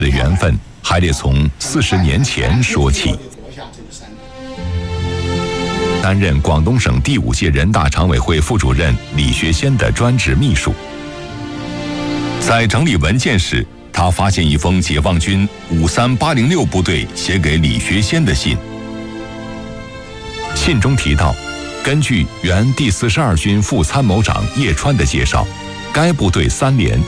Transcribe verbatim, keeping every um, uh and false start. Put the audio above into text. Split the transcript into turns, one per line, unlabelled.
的缘分还得从四十年前说起。担任广东省第五届人大常委会副主任李学先的专职秘书，在整理文件时，他发现一封解放军五三八零六部队写给李学先的信。信中提到，根据原第四十二军副参谋长叶川的介绍，该部队三连